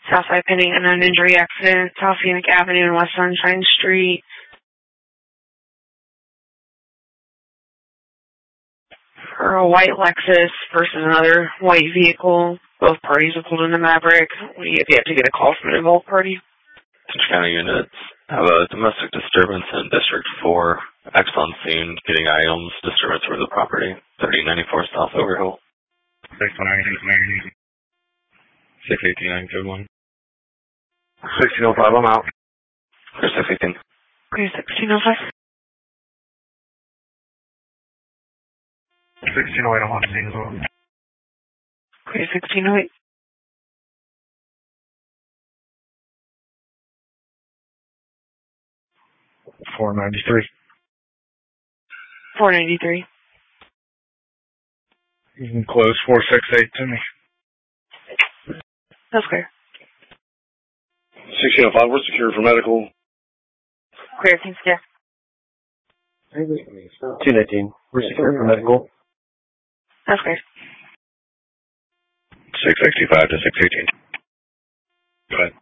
Southside pending unknown injury accident, South Phoenix Avenue and West Sunshine Street. For a white Lexus versus another white vehicle. Both parties have pulled in the Maverick. We have yet to get a call from an involved party. Central County units have a domestic disturbance in District 4. X on scene, getting items, disturbance over the property. 3094 South Overhill. 618 good one. 1605, I'm out. 618. Okay, 1605. 1608, I'm on scene as well. Okay, 1608. $493. 493. You can close 468 to me. That's clear. 1605, we're secured for medical. Clear, thanks, yeah. 219, we're secured for medical. That's clear. 665 to 618. Go ahead.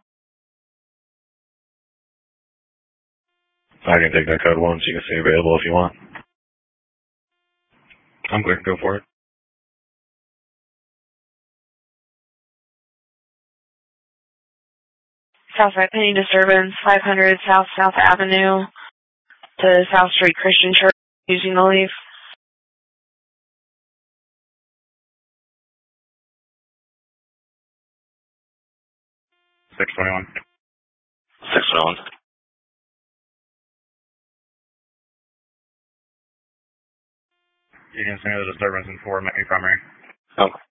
I can take that code once. You can stay available if you want. I'm clear. Go for it. Southside pending disturbance, 500 South Avenue to South Street Christian Church, using the leave. $621. 621. You can see the disturbance in 4 primary. Oh.